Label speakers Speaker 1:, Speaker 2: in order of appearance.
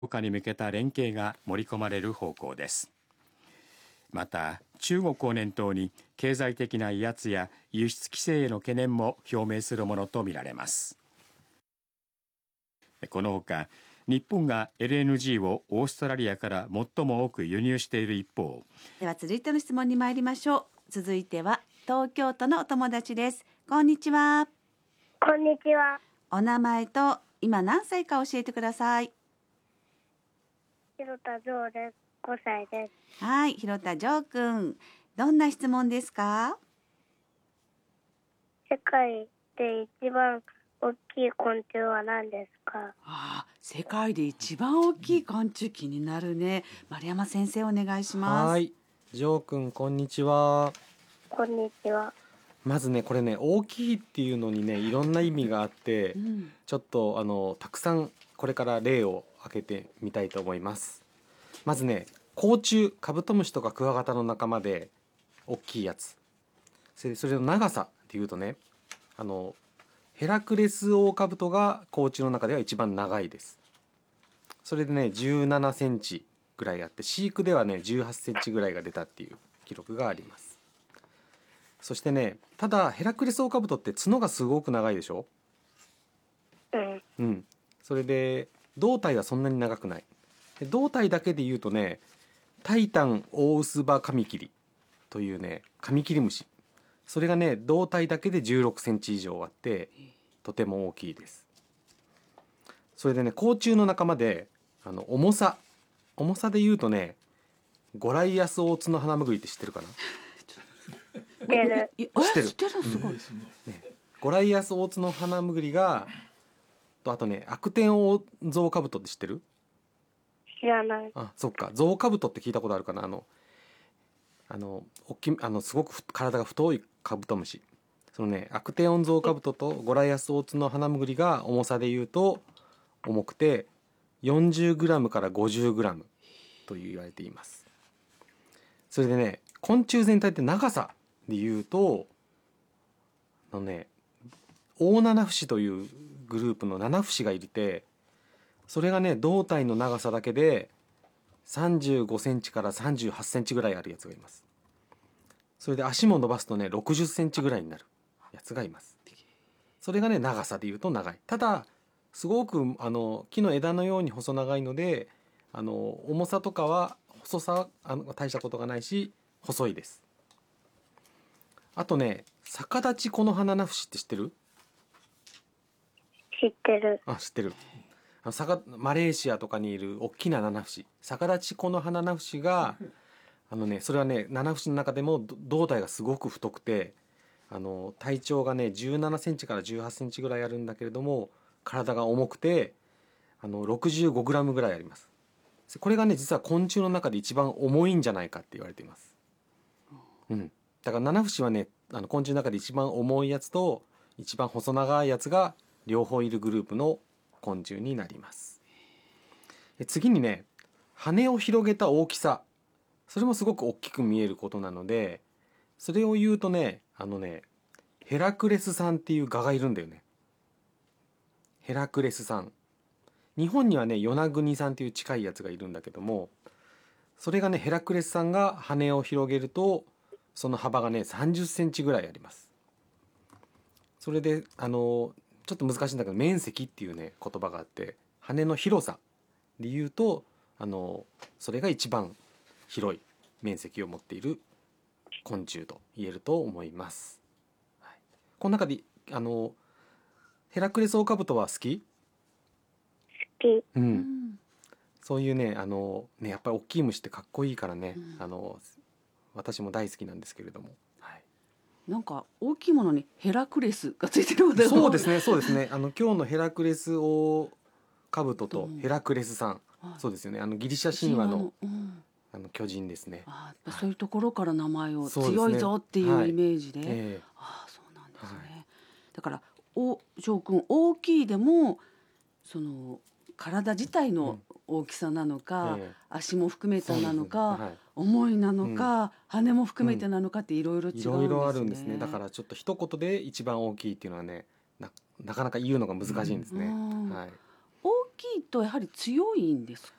Speaker 1: 強化に向けた連携が盛り込まれる方向です。また中国を念頭に経済的な威圧や輸出規制への懸念も表明するものとみられます。このほか日本が LNG をオーストラリアから最も多く輸入している一方。
Speaker 2: では続いての質問に参りましょう。続いては東京都のお友達です。こんにちは。
Speaker 3: こんにちは。
Speaker 2: お名前と今何歳か教えてください。
Speaker 3: 広田城です。5歳です。
Speaker 2: はい、広田城くん、どんな質問ですか？
Speaker 3: 世界で一番大きい昆虫は何ですか？
Speaker 2: 世界で一番大きい昆虫気になるね。丸山先生お願いします。
Speaker 4: はい、ジョー君こんにちは。
Speaker 3: こんにちは。
Speaker 4: まずねこれね大きいっていうのにねいろんな意味があって、ちょっとたくさんこれから例を挙げてみたいと思います。まずね甲虫、カブトムシとかクワガタの仲間で大きいやつ、それの長さっていうとねヘラクレスオオカブトが甲虫の中では一番長いです。それでね17センチぐらいあって、飼育ではね18センチぐらいが出たっていう記録があります。そしてね、ただヘラクレスオオカブトって角がすごく長いでしょ。それで胴体はそんなに長くない。胴体だけで言うとね、タイタンオオウスバカミキリというねカミキリムシ、それがね胴体だけで16センチ以上あってとても大きいです。それでね甲虫の仲間で重さで言うとね、ゴライアスオオツノハナムグリって知ってるかな？
Speaker 3: 知ってる。
Speaker 2: 知ってる、すごい、
Speaker 4: ゴライアスオオツノハナムグリがあとねアクテンオオゾウカブトって知ってる？
Speaker 3: 知らない。
Speaker 4: そっか、ゾウカブトって聞いたことあるかな。大きいすごく体が太いカブトムシ、そのねアクテオンゾウカブトとゴライアスオオツノハナムグリが重さで言うと重くて 40g から 50g と言われています。それでね昆虫全体って長さで言うと大ナナフシというグループのナナフシがいて、それがね胴体の長さだけで35センチから38センチぐらいあるやつがいます。それで足も伸ばすとね60センチぐらいになるやつがいます。それがね長さで言うと長い。ただすごく木の枝のように細長いので重さとかは細さは大したことがないし細いです。あとね逆立ちコノハナナフシって知ってる？
Speaker 3: 知ってる。
Speaker 4: 知ってる。マレーシアとかにいる大きなナナフシ、逆立ちコノハナナフシがそれはねナナフシの中でも胴体がすごく太くて体長がね17センチから18センチぐらいあるんだけれども、体が重くて65グラムぐらいあります。これがね実は昆虫の中で一番重いんじゃないかって言われています。だからナナフシはね昆虫の中で一番重いやつと一番細長いやつが両方いるグループの昆虫になります。次にね羽を広げた大きさ、それもすごく大きく見えることなので、それを言うとねヘラクレスさんっていう蛾がいるんだよね。ヘラクレスさん、日本にはね与那国さんっていう近いやつがいるんだけども、それがねヘラクレスさんが羽を広げるとその幅がね30センチぐらいあります。それでちょっと難しいんだけど面積っていうね言葉があって、羽の広さで言うとそれが一番広い面積を持っている昆虫と言えると思います。この中でヘラクレスオオカブトは好き？
Speaker 3: 好き。
Speaker 4: そういうねやっぱり大きい虫ってかっこいいからね、私も大好きなんですけれども、
Speaker 2: なんか大きいものにヘラクレスがついてるので。
Speaker 4: そうですね今日のヘラクレスオオカブトとヘラクレスさん、そうですよねギリシャ神話の巨人ですね。
Speaker 2: そういうところから名前を、強いぞっていうイメージで、そうなんですね。だから翔くん大きいでもその体自体の大きさなのか、足も含めてなのか、重いなのか、羽も含めてなのかっていろいろ違うんですね。
Speaker 4: いろいろあるんですね。だからちょっと一言で一番大きいっていうのはね なかなか言うのが難しいんですね。
Speaker 2: 大きいとやはり強いんです